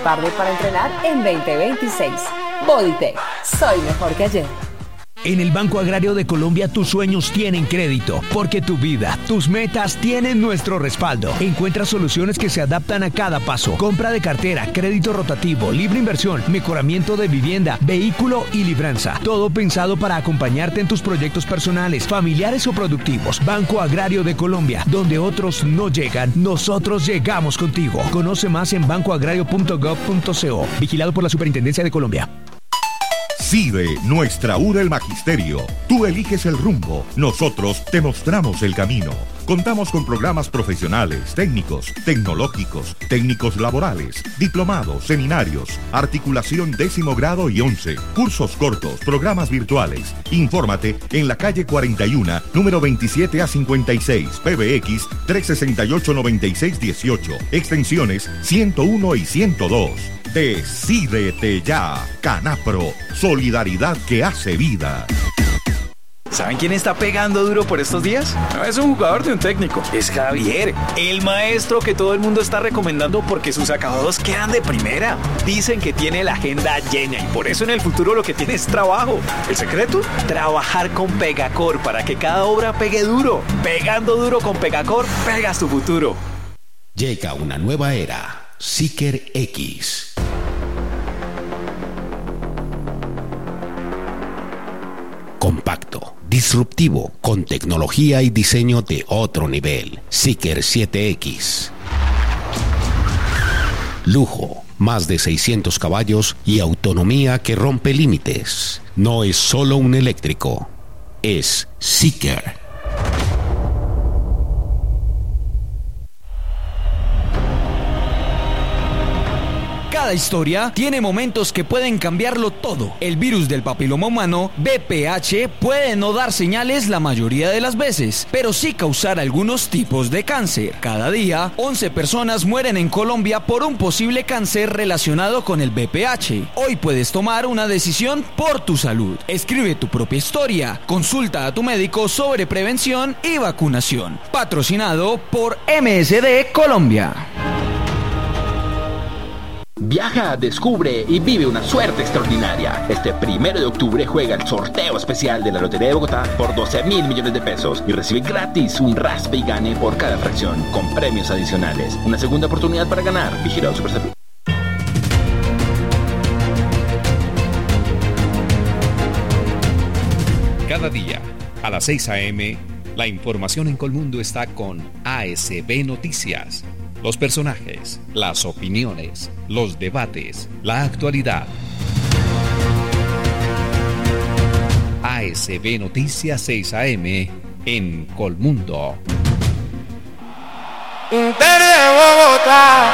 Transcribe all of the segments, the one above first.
tarde para entrenar en 2026. Bodytech, soy mejor que ayer. En el Banco Agrario de Colombia tus sueños tienen crédito, porque tu vida, tus metas tienen nuestro respaldo. Encuentra soluciones que se adaptan a cada paso. Compra de cartera, crédito rotativo, libre inversión, mejoramiento de vivienda, vehículo y libranza. Todo pensado para acompañarte en tus proyectos personales, familiares o productivos. Banco Agrario de Colombia, donde otros no llegan, nosotros llegamos contigo. Conoce más en bancoagrario.gov.co. Vigilado por la Superintendencia de Colombia. CIDE, nuestra U del Magisterio. Tú eliges el rumbo, nosotros te mostramos el camino. Contamos con programas profesionales, técnicos, tecnológicos, técnicos laborales, diplomados, seminarios, articulación 10º grado y 11, cursos cortos, programas virtuales. Infórmate en la calle 41, número 27 a 56, PBX 368-9618, extensiones 101 y 102. Decídete ya. Canapro, solidaridad que hace vida. ¿Saben quién está pegando duro por estos días? No es un jugador de un técnico, es Javier, el maestro que todo el mundo está recomendando porque sus acabados quedan de primera. Dicen que tiene la agenda llena y por eso en el futuro lo que tiene es trabajo. ¿El secreto? Trabajar con Pegacor para que cada obra pegue duro. Pegando duro con Pegacor, pegas tu futuro. Llega una nueva era. Seeker X. Compacto, disruptivo, con tecnología y diseño de otro nivel. Seeker 7X. Lujo, más de 600 caballos y autonomía que rompe límites. No es solo un eléctrico, es Seeker. Cada historia tiene momentos que pueden cambiarlo todo. El virus del papiloma humano, VPH, puede no dar señales la mayoría de las veces, pero sí causar algunos tipos de cáncer. Cada día, 11 personas mueren en Colombia por un posible cáncer relacionado con el VPH. Hoy puedes tomar una decisión por tu salud. Escribe tu propia historia. Consulta a tu médico sobre prevención y vacunación. Patrocinado por MSD Colombia. Viaja, descubre y vive una suerte extraordinaria. Este 1 de octubre juega el sorteo especial de la Lotería de Bogotá por 12.000 millones de pesos y recibe gratis un raspe y gane por cada fracción, con premios adicionales. Una segunda oportunidad para ganar. Vigilado Supersalud. Cada día, a las 6 a.m., la información en Colmundo está con ASB Noticias. Los personajes, las opiniones, los debates, la actualidad. ASB Noticias 6 AM en Colmundo. Inter de Bogotá.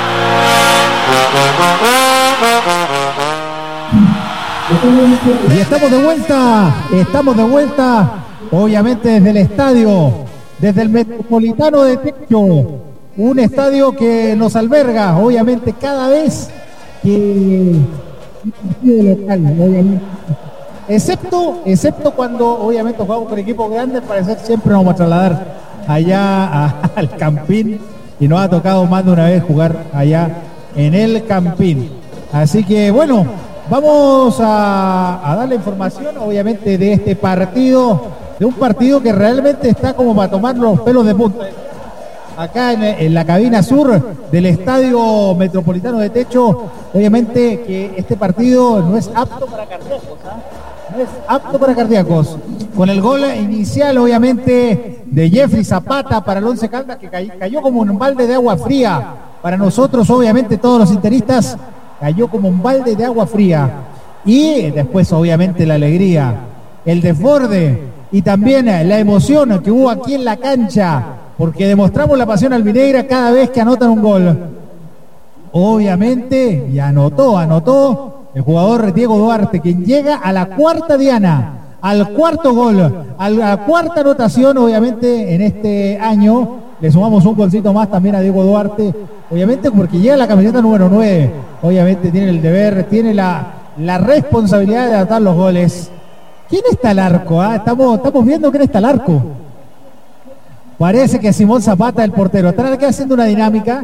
Y estamos de vuelta, obviamente desde el estadio, desde el Metropolitano de Techo. Un estadio que nos alberga, obviamente, cada vez que local, obviamente. Excepto cuando, obviamente, jugamos con equipos grandes, parece siempre nos vamos a trasladar allá al Campín, y nos ha tocado más de una vez jugar allá en el Campín. Así que, bueno, vamos a dar la información, obviamente, de este partido, de un partido que realmente está como para tomar los pelos de punta. Acá en la cabina sur del Estadio Metropolitano de Techo, obviamente que este partido no es apto para cardíacos, no es apto para cardíacos. Con el gol inicial, obviamente, de Jeffrey Zapata para el Once Caldas, que cayó como un balde de agua fría. Para nosotros, obviamente, todos los interistas, cayó como un balde de agua fría. Y después, obviamente, la alegría, el desborde y también la emoción que hubo aquí en la cancha, porque demostramos la pasión albinegra cada vez que anotan un gol. Obviamente, y anotó el jugador Diego Duarte, quien llega a la cuarta diana, al cuarto gol, a la cuarta anotación, obviamente, en este año. Le sumamos un golcito más también a Diego Duarte, obviamente, porque llega la camiseta número 9. Obviamente tiene el deber, tiene la responsabilidad de anotar los goles. ¿Quién está al arco? Estamos viendo quién está al arco. Parece que Simón Zapata, el portero, está aquí haciendo una dinámica.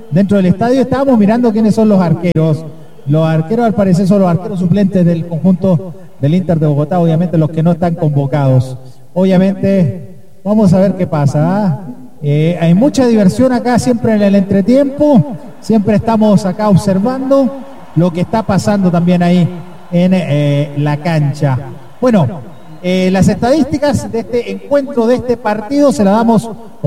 dentro del estadio. Estábamos mirando quiénes son los arqueros. Los arqueros, al parecer, son los arqueros suplentes del conjunto del Inter de Bogotá, obviamente los que no están convocados. Obviamente, vamos a ver qué pasa. Hay mucha diversión acá, siempre en el entretiempo. Siempre estamos acá observando lo que está pasando también ahí en la cancha. Bueno, las estadísticas de este encuentro, de este partido, se las damos